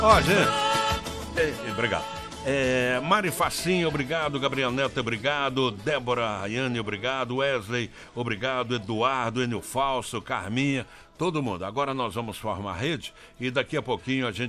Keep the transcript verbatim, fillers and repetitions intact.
Ó, gente. É, obrigado. É, Mari Facinho, obrigado. Gabriel Neto, obrigado. Débora Rayane, obrigado. Wesley, obrigado. Eduardo, Enio Falso, Carminha, todo mundo. Agora nós vamos formar rede e daqui a pouquinho a gente